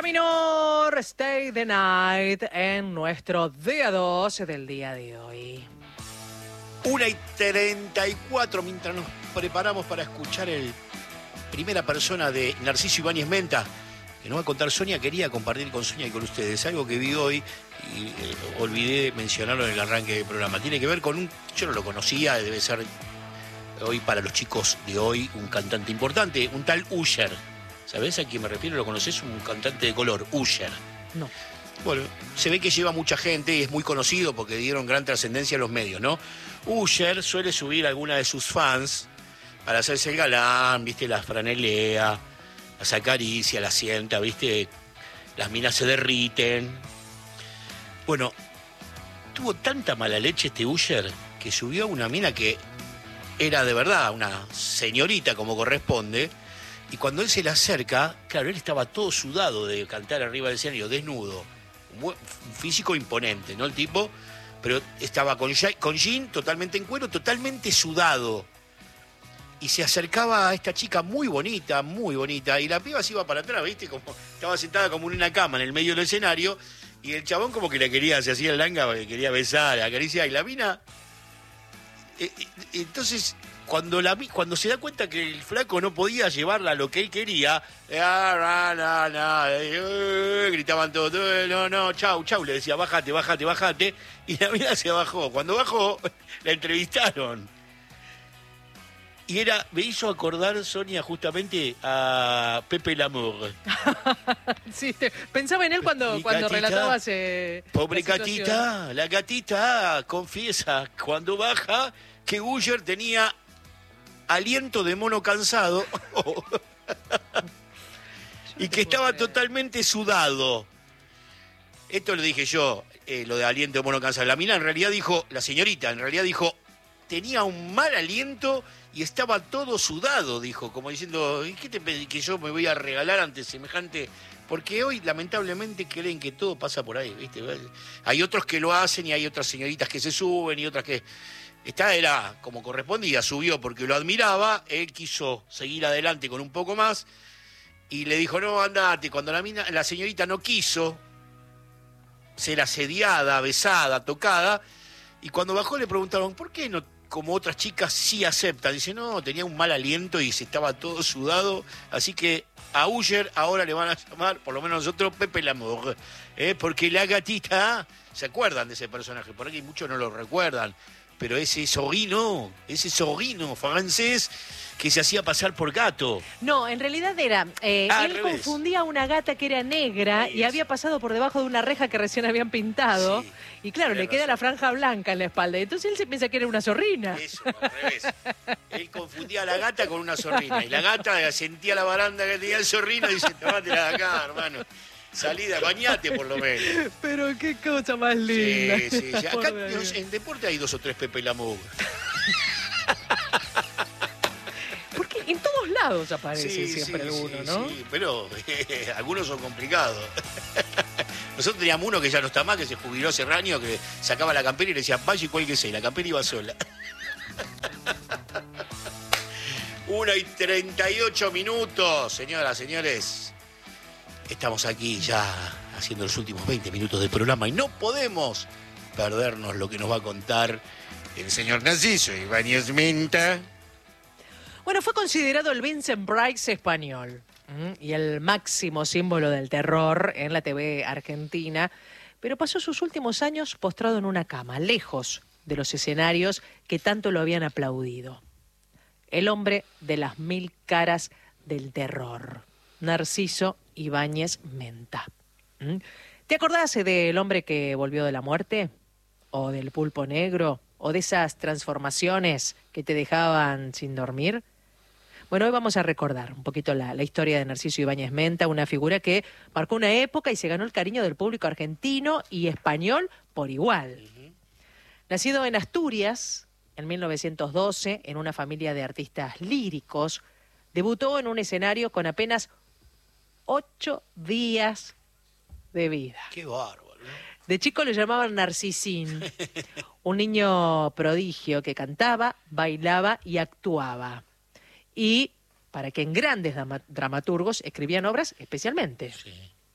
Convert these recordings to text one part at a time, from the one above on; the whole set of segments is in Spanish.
La Minor, Stay the Night, en nuestro día 12 del día de hoy. 1:34, mientras nos preparamos para escuchar el primera persona de Narciso Ibáñez Menta, que nos va a contar Sonia. Quería compartir con Sonia y con ustedes algo que vi hoy y olvidé mencionarlo en el arranque del programa. Tiene que ver con yo no lo conocía, debe ser hoy para los chicos de hoy un cantante importante, un tal Usher. ¿Sabés a quién me refiero? ¿Lo conocés? Un cantante de color, Usher. No. Bueno, se ve que lleva mucha gente y es muy conocido porque dieron gran trascendencia a los medios, ¿no? Usher suele subir a alguna de sus fans para hacerse el galán, ¿viste? Las franelea, las acaricia, las sienta, ¿viste? Las minas se derriten. Bueno, tuvo tanta mala leche este Usher que subió a una mina que era de verdad una señorita como corresponde. Y cuando él se le acerca, claro, él estaba todo sudado de cantar arriba del escenario, desnudo. Un físico imponente, ¿no? El tipo, pero estaba con jean, totalmente en cuero, totalmente sudado. Y se acercaba a esta chica muy bonita, y la piba se iba para atrás, ¿viste? Como estaba sentada como en una cama en el medio del escenario, y el chabón como que la quería, se hacía el langa, le quería besar, acariciar, y la mina... entonces... Cuando se da cuenta que el flaco no podía llevarla a lo que él quería, gritaban todos, no, chau, le decía, bájate, y la mina se bajó. Cuando bajó, la entrevistaron. Y me hizo acordar, Sonia, justamente a Pepe Lamour. Sí, pensaba en él cuando relatabas... pobre gatita, la gatita confiesa cuando baja que Usher tenía aliento de mono cansado y que estaba totalmente sudado. Esto lo dije yo, lo de aliento de mono cansado. La mina la señorita en realidad dijo, tenía un mal aliento y estaba todo sudado, dijo, como diciendo, ¿qué te pedí que yo me voy a regalar ante semejante? Porque hoy lamentablemente creen que todo pasa por ahí, ¿viste? Hay otros que lo hacen y hay otras señoritas que se suben y otras que... Esta era como correspondía, subió porque lo admiraba, él quiso seguir adelante con un poco más y le dijo, no, andate. Cuando la señorita no quiso ser asediada, besada, tocada, y cuando bajó le preguntaron, ¿por qué no, como otras chicas, sí aceptan? Dice, no, tenía un mal aliento y se estaba todo sudado, así que a Usher ahora le van a llamar, por lo menos nosotros, Pepe Lamour, porque la gatita, ¿se acuerdan de ese personaje? Por aquí muchos no lo recuerdan. Pero ese zorrino francés que se hacía pasar por gato. No, en realidad era... él confundía a una gata que era negra y había pasado por debajo de una reja que recién habían pintado. Sí, y claro, le queda la franja blanca en la espalda. Y entonces él se piensa que era una zorrina. Eso, al revés. Él confundía a la gata con una zorrina. Y la gata sentía la baranda que tenía el zorrino y dice, tomátela de acá, hermano. Salida, bañate por lo menos. Pero qué cosa más linda. Sí. Acá en deporte hay 2 o 3 Pepe Lamour. Porque en todos lados aparece siempre alguno, ¿no? Sí, pero algunos son complicados. Nosotros teníamos uno que ya no está más, que se jubiló hace años, que sacaba la campera y le decía, vaya y cuélguese, y la campera iba sola. 1:38, señoras, señores. Estamos aquí ya haciendo los últimos 20 minutos del programa y no podemos perdernos lo que nos va a contar el señor Narciso Ibáñez Menta. Bueno, fue considerado el Vincent Price español y el máximo símbolo del terror en la TV argentina, pero pasó sus últimos años postrado en una cama, lejos de los escenarios que tanto lo habían aplaudido. El hombre de las 1000 caras del terror, Narciso Ibáñez Menta. ¿Te acordás del hombre que volvió de la muerte? ¿O del pulpo negro? ¿O de esas transformaciones que te dejaban sin dormir? Bueno, hoy vamos a recordar un poquito la historia de Narciso Ibáñez Menta, una figura que marcó una época y se ganó el cariño del público argentino y español por igual. Nacido en Asturias en 1912, en una familia de artistas líricos, debutó en un escenario con apenas 8 días de vida. ¡Qué bárbaro! De chico le llamaban Narcisín, un niño prodigio que cantaba, bailaba y actuaba. Y para que en grandes dramaturgos escribían obras especialmente. Sí.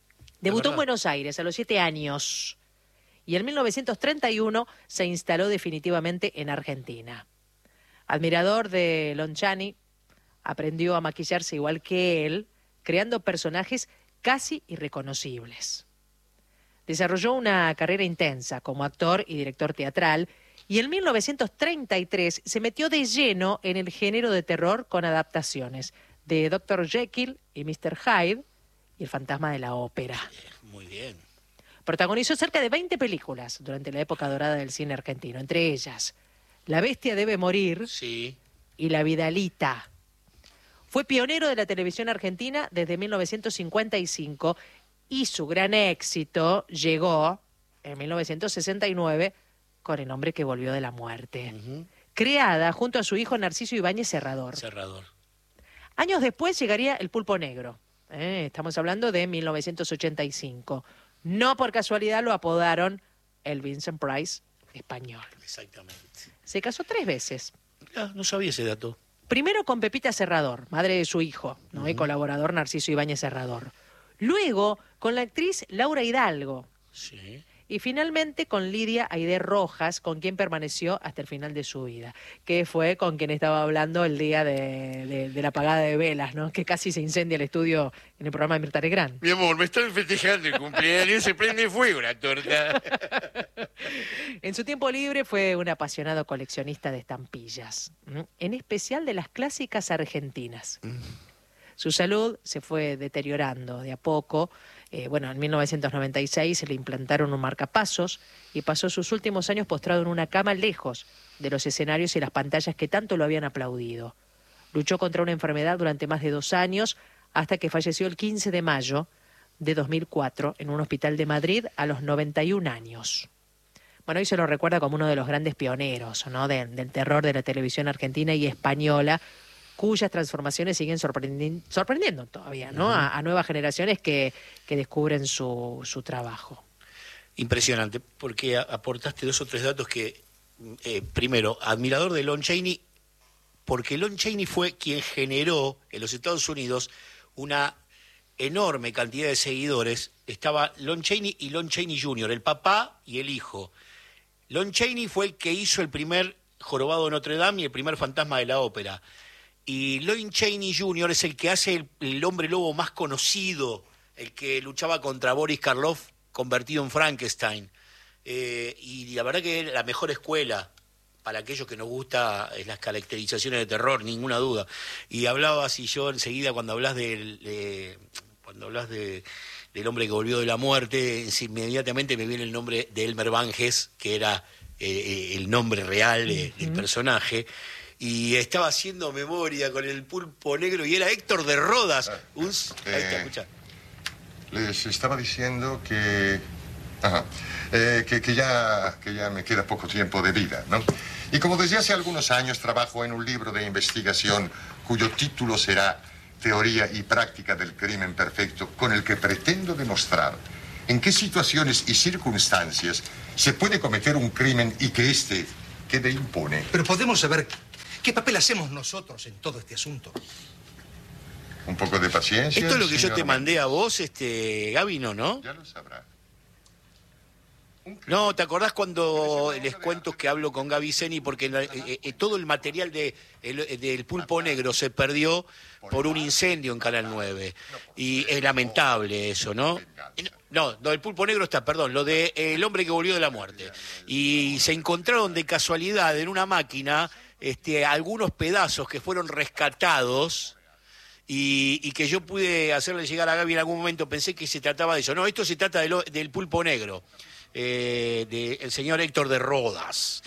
Debutó en verdad. Buenos Aires a los 7 años y en 1931 se instaló definitivamente en Argentina. Admirador de Lon Chaney, aprendió a maquillarse igual que él, creando personajes casi irreconocibles. Desarrolló una carrera intensa como actor y director teatral y en 1933 se metió de lleno en el género de terror con adaptaciones de Dr. Jekyll y Mr. Hyde y El fantasma de la ópera. Muy bien. Protagonizó cerca de 20 películas durante la época dorada del cine argentino, entre ellas La bestia debe morir Sí. y La Vidalita. Fue pionero de la televisión argentina desde 1955 y su gran éxito llegó en 1969 con El hombre que volvió de la muerte, creada junto a su hijo Narciso Ibáñez Serrador. Cerrador. Años después llegaría El pulpo negro. Estamos hablando de 1985. No por casualidad lo apodaron el Vincent Price español. Exactamente. Se casó 3 veces. Ah, no sabía ese dato. Primero con Pepita Serrador, madre de su hijo, ¿no? Y colaborador Narciso Ibáñez Serrador. Luego con la actriz Laura Hidalgo. Sí. Y finalmente con Lidia Aidé Rojas, con quien permaneció hasta el final de su vida, que fue con quien estaba hablando el día de la apagada de velas, ¿no? Que casi se incendia el estudio en el programa de Mirta Legrand. Mi amor, me están festejando el cumpleaños, se prende fuego la torta. En su tiempo libre fue un apasionado coleccionista de estampillas, en especial de las clásicas argentinas. Su salud se fue deteriorando de a poco. En 1996 se le implantaron un marcapasos y pasó sus últimos años postrado en una cama lejos de los escenarios y las pantallas que tanto lo habían aplaudido. Luchó contra una enfermedad durante más de 2 años hasta que falleció el 15 de mayo de 2004 en un hospital de Madrid a los 91 años. Bueno, hoy se lo recuerda como uno de los grandes pioneros, ¿no? del terror de la televisión argentina y española, cuyas transformaciones siguen sorprendiendo todavía, ¿no? A nuevas generaciones que descubren su trabajo. Impresionante, porque aportaste 2 o 3 datos que, primero, admirador de Lon Chaney, porque Lon Chaney fue quien generó en los Estados Unidos una enorme cantidad de seguidores. Estaba Lon Chaney y Lon Chaney Jr., el papá y el hijo. Lon Chaney fue el que hizo el primer Jorobado de Notre Dame y el primer Fantasma de la Ópera. Y Lon Chaney Jr. es el que hace el hombre lobo más conocido, el que luchaba contra Boris Karloff convertido en Frankenstein. Y la verdad que la mejor escuela para aquellos que nos gusta las caracterizaciones de terror, ninguna duda. Y hablabas, y yo enseguida cuando hablas del hombre que volvió de la muerte, inmediatamente me viene el nombre de Elmer Banges, que era el nombre real del personaje. Y estaba haciendo memoria con el pulpo negro y era Héctor de Rodas. Ahí está, escucha. Les estaba diciendo que ya me queda poco tiempo de vida, ¿no? Y como desde hace algunos años trabajo en un libro de investigación cuyo título será Teoría y Práctica del Crimen Perfecto, con el que pretendo demostrar en qué situaciones y circunstancias se puede cometer un crimen y que éste quede impune. Pero podemos saber qué papel hacemos nosotros en todo este asunto. Un poco de paciencia. Esto es lo que yo señor te mandé a vos, Gaby, ¿no? Ya lo sabrá. No, ¿te acordás cuando les cuento que hablo con Gaby Seni? Porque todo el material del Pulpo Negro se perdió por un incendio en Canal 9. Y es lamentable eso, ¿no? No, lo del Pulpo Negro está, perdón, lo de El hombre que volvió de la muerte. Y se encontraron de casualidad en una máquina algunos pedazos que fueron rescatados y que yo pude hacerle llegar a Gaby en algún momento. Pensé que se trataba de eso. No, esto se trata del Pulpo Negro. Del señor Héctor de Rodas.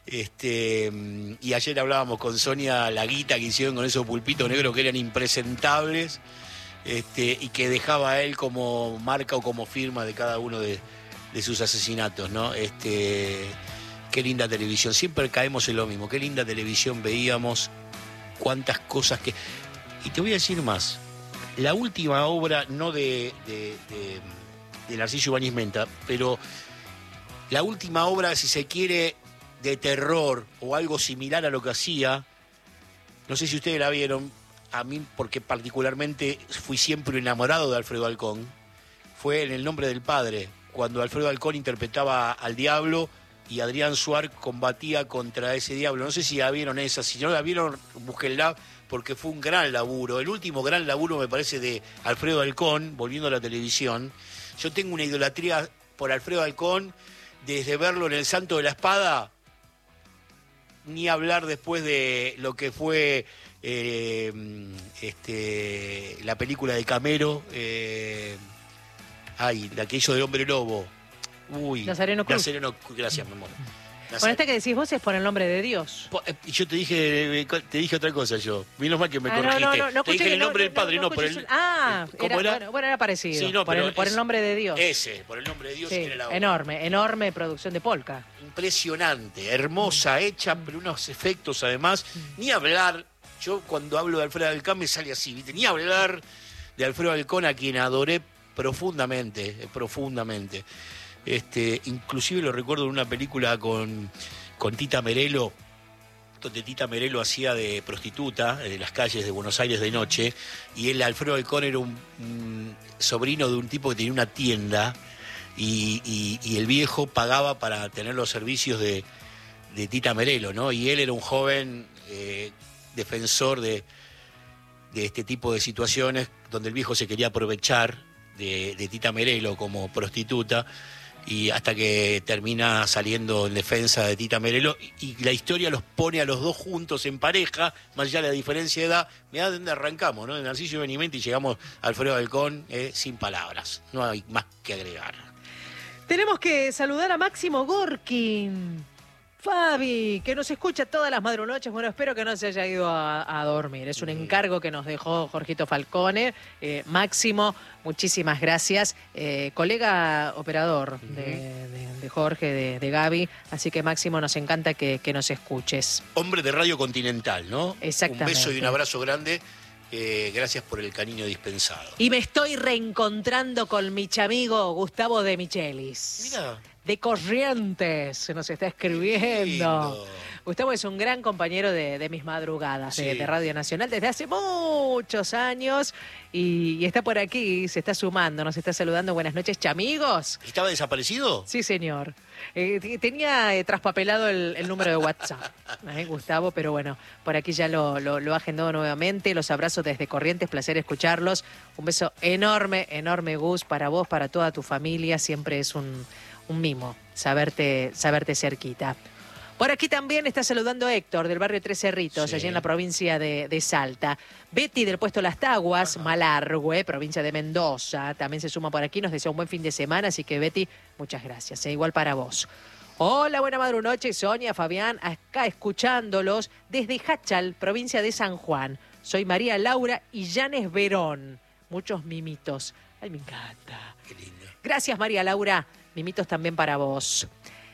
Y ayer hablábamos con Sonia la guita que hicieron con esos pulpitos negros que eran impresentables, y que dejaba a él como marca o como firma de cada uno de sus asesinatos, ¿no? Qué linda televisión, siempre caemos en lo mismo, qué linda televisión veíamos, cuántas cosas que... Y te voy a decir más, la última obra, no de Narciso Ibáñez Menta, pero la última obra, si se quiere, de terror o algo similar a lo que hacía, no sé si ustedes la vieron, a mí porque particularmente fui siempre enamorado de Alfredo Alcón, fue en El nombre del padre, cuando Alfredo Alcón interpretaba al diablo y Adrián Suar combatía contra ese diablo. No sé si la vieron esa, si no la vieron, búsquenla, porque fue un gran laburo. El último gran laburo, me parece, de Alfredo Alcón, volviendo a la televisión. Yo tengo una idolatría por Alfredo Alcón, desde verlo en El Santo de la Espada, ni hablar después de lo que fue la película de Camero, la que hizo de Hombre Lobo. Nazareno Cruz. Gracias, mi amor. Bueno, esta que decís vos es por el nombre de Dios. Yo te dije otra cosa yo. Menos mal que me corregiste. No, te dije el nombre del padre, no por el... ¿Cómo era? Bueno, era parecido. Sí, no, por el nombre de Dios. Por el nombre de Dios. Sí, era la obra. enorme producción de Polka. Impresionante, hermosa, hecha, pero unos efectos además. Ni hablar, yo cuando hablo de Alfredo Alcón me sale así, ¿viste? Ni hablar de Alfredo Alcón, a quien adoré profundamente. Inclusive lo recuerdo en una película con Tita Merelo, donde Tita Merelo hacía de prostituta de las calles de Buenos Aires de noche, y él, Alfredo Alcón, era un sobrino de un tipo que tenía una tienda, y el viejo pagaba para tener los servicios de Tita Merelo, ¿no? Y él era un joven defensor de este tipo de situaciones, donde el viejo se quería aprovechar de Tita Merelo como prostituta, y hasta que termina saliendo en defensa de Tita Merelo, y la historia los pone a los dos juntos en pareja, más allá de la diferencia de edad. Mirá de dónde arrancamos, ¿no? De Narciso y Benimenti, y llegamos a Alfredo Alcón, sin palabras, no hay más que agregar. Tenemos que saludar a Máximo Gorkin. Fabi, que nos escucha todas las madrunoches. Bueno, espero que no se haya ido a dormir. Es un encargo que nos dejó Jorgito Falcone. Máximo, muchísimas gracias. Colega operador de Jorge, de Gaby. Así que, Máximo, nos encanta que nos escuches. Hombre de Radio Continental, ¿no? Exactamente. Un beso y un abrazo grande. Gracias por el cariño dispensado. Y me estoy reencontrando con mi amigo Gustavo de Michelis. Mira. De Corrientes, se nos está escribiendo. Gustavo es un gran compañero de mis madrugadas, sí, de Radio Nacional desde hace muchos años, y está por aquí, se está sumando, nos está saludando. Buenas noches, chamigos. ¿Estaba desaparecido? Sí, señor. Tenía traspapelado el número de WhatsApp, Gustavo, pero bueno, por aquí ya lo agendó nuevamente. Los abrazos desde Corrientes, placer escucharlos. Un beso enorme, Gus, para vos, para toda tu familia. Siempre es un mimo saberte cerquita. Por aquí también está saludando Héctor, del barrio Tres Cerritos, sí, allí en la provincia de Salta. Betty, del puesto Las Taguas, Malargüe, provincia de Mendoza, también se suma por aquí, nos desea un buen fin de semana, así que Betty, muchas gracias. Igual para vos. Hola, buena madrunoche, Sonia, Fabián, acá escuchándolos desde Hachal, provincia de San Juan. Soy María Laura y Yanes Verón. Muchos mimitos. Ay, me encanta. Qué lindo. Gracias, María Laura. Mimitos también para vos.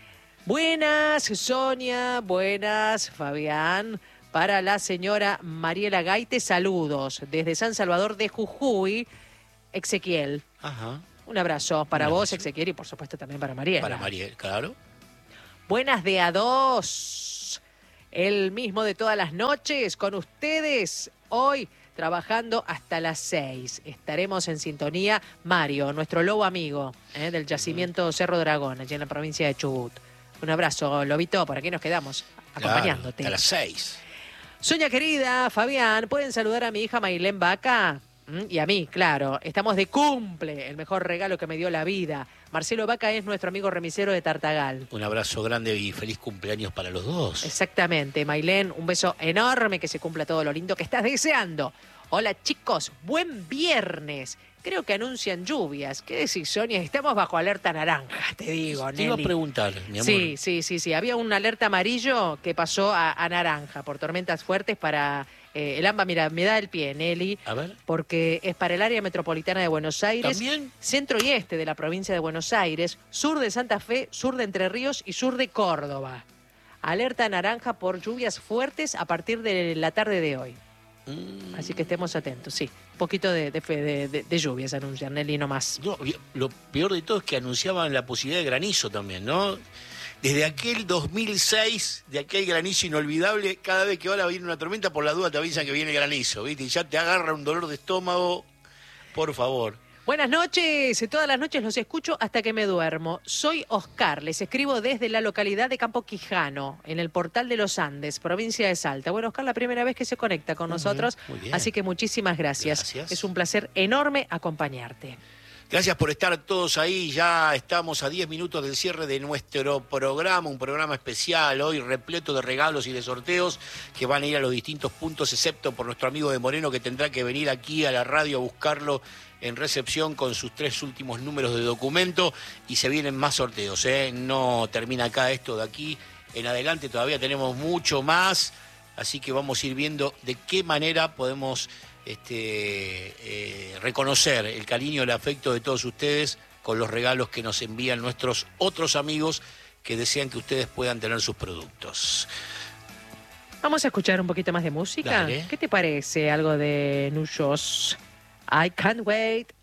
Buenas, Sonia. Buenas, Fabián. Para la señora Mariela Gaite, saludos. Desde San Salvador de Jujuy, Ezequiel. Ajá. Un abrazo para vos, Ezequiel, y por supuesto también para Mariela. Para Mariela, claro. Buenas de a dos. El mismo de todas las noches con ustedes. Hoy trabajando hasta las 6. Estaremos en sintonía. Mario, nuestro lobo amigo del yacimiento Cerro Dragón, allí en la provincia de Chubut. Un abrazo, Lobito, por aquí nos quedamos acompañándote. Claro, hasta las 6. Soña querida, Fabián, ¿pueden saludar a mi hija Mailén Vaca? Y a mí, claro, estamos de cumple, el mejor regalo que me dio la vida. Marcelo Vaca es nuestro amigo remisero de Tartagal. Un abrazo grande y feliz cumpleaños para los dos. Exactamente, Mailén, un beso enorme, que se cumpla todo lo lindo que estás deseando. Hola chicos, buen viernes. Creo que anuncian lluvias. ¿Qué decís, Sonia? Estamos bajo alerta naranja, te digo, Nelly. Te iba a preguntar, mi amor. Sí. Había un alerta amarillo que pasó a naranja por tormentas fuertes para... el AMBA, mira, me da el pie, Nelly. A ver. Porque es para el área metropolitana de Buenos Aires. ¿También? Centro y este de la provincia de Buenos Aires, sur de Santa Fe, sur de Entre Ríos y sur de Córdoba. Alerta naranja por lluvias fuertes a partir de la tarde de hoy. Así que estemos atentos, sí. Un poquito de lluvias anuncian, Nelly, no más. No, lo peor de todo es que anunciaban la posibilidad de granizo también, ¿no? Desde aquel 2006, de aquel granizo inolvidable, cada vez que ahora viene una tormenta, por la duda te avisan que viene granizo, ¿viste? Y ya te agarra un dolor de estómago, por favor. Buenas noches, todas las noches los escucho hasta que me duermo. Soy Oscar, les escribo desde la localidad de Campo Quijano, en el Portal de los Andes, provincia de Salta. Bueno, Oscar, la primera vez que se conecta con nosotros, muy bien. así que muchísimas gracias. Gracias. Es un placer enorme acompañarte. Gracias por estar todos ahí. Ya estamos a 10 minutos del cierre de nuestro programa, un programa especial hoy repleto de regalos y de sorteos que van a ir a los distintos puntos, excepto por nuestro amigo de Moreno, que tendrá que venir aquí a la radio a buscarlo en recepción con sus 3 últimos números de documento, y se vienen más sorteos, ¿eh? No termina acá esto, de aquí en adelante todavía tenemos mucho más, así que vamos a ir viendo de qué manera podemos reconocer el cariño, el afecto de todos ustedes con los regalos que nos envían nuestros otros amigos que desean que ustedes puedan tener sus productos. Vamos a escuchar un poquito más de música. Dale. ¿Qué te parece algo de Nuyos? I can't wait.